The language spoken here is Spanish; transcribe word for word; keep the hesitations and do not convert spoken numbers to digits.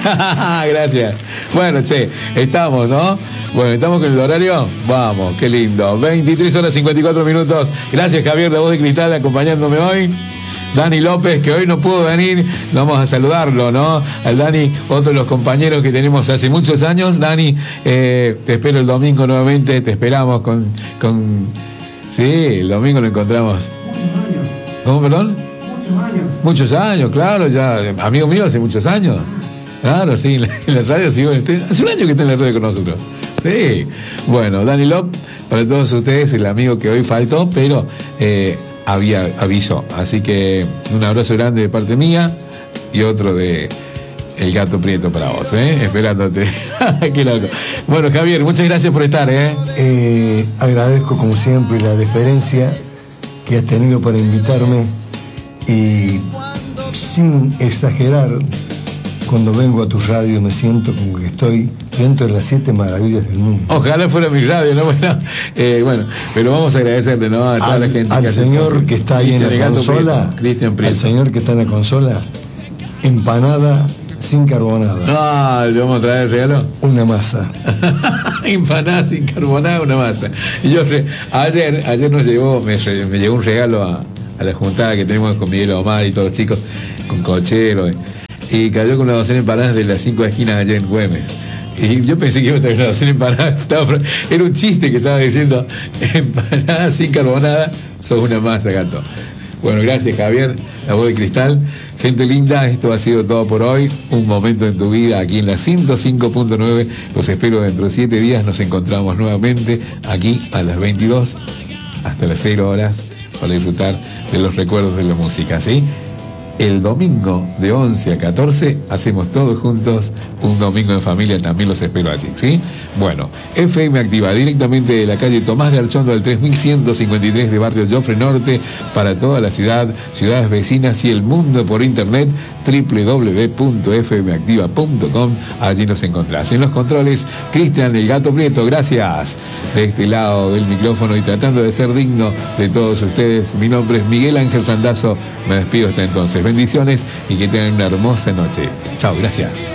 Gracias. Bueno, che, estamos, ¿no? Bueno, ¿estamos con el horario? Vamos, qué lindo. veintitrés horas cincuenta y cuatro minutos. Gracias, Javier, de Voz de Cristal, acompañándome hoy. Dani López, que hoy no pudo venir, vamos a saludarlo, ¿no? Al Dani, otro de los compañeros que tenemos hace muchos años. Dani, eh, te espero el domingo nuevamente, te esperamos con, con... Sí, el domingo lo encontramos. Muchos años. ¿Cómo, perdón? Muchos años. Muchos años, claro, ya, amigo mío hace muchos años. Claro, sí, en la, en la radio sigo, hace un año que está en la radio con nosotros. Sí, bueno, Dani López, para todos ustedes, el amigo que hoy faltó, pero eh, había aviso. Así que un abrazo grande de parte mía y otro de El Gato Prieto para vos, ¿eh? Esperándote. Qué loco. Bueno, Javier, muchas gracias por estar, ¿eh? Eh, agradezco como siempre la deferencia que has tenido para invitarme y sin exagerar, cuando vengo a tu radio me siento como que estoy dentro de las siete maravillas del mundo. Ojalá fuera mi radio, ¿no? Bueno, eh, bueno, pero vamos a agradecerle, ¿no? A toda al, la gente. al que señor que está ahí en la consola, Cristian Prieto. al señor que está en la consola, empanada sin carbonada. Ah, ¿le vamos a traer el regalo? Una masa. Empanada sin carbonada, una masa. Y yo, ayer, ayer nos llegó, me, me llegó un regalo a, a la juntada que tenemos con Miguel Omar y todos los chicos, con Cochero, y cayó con una docena de empanadas de las cinco esquinas allá en Güemes. Y yo pensé que iba a traer una docena de empanadas. Estaba, era un chiste que estaba diciendo, empanada sin carbonada, sos una masa, gato. Bueno, gracias, Javier, la Voz de Cristal. Gente linda, esto ha sido todo por hoy. Un momento en tu vida aquí en la ciento cinco punto nueve. Los espero dentro de siete días. Nos encontramos nuevamente aquí a las veintidós hasta las cero horas para disfrutar de los recuerdos de la música, ¿sí? El domingo de once a catorce hacemos todos juntos un domingo en familia, también los espero allí, ¿sí? Bueno, F M Activa, directamente de la calle Tomás de Archondo al tres mil ciento cincuenta y tres de Barrio Jofre Norte, para toda la ciudad, ciudades vecinas y el mundo por internet, doble u doble u doble u punto f m activa punto com, allí nos encontrás. En los controles, Cristian El Gato Prieto, gracias. De este lado del micrófono y tratando de ser digno de todos ustedes, mi nombre es Miguel Ángel Fandazo, me despido hasta entonces. Bendiciones y que tengan una hermosa noche. Chao, gracias.